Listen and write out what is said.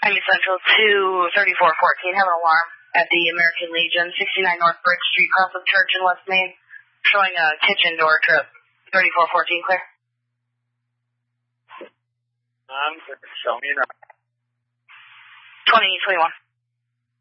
Miami Central to 3414. Have an alarm at the American Legion, 69 North Brick Street, across the church in West Main, showing a kitchen door trip. 3414, clear. Show me now. 2021.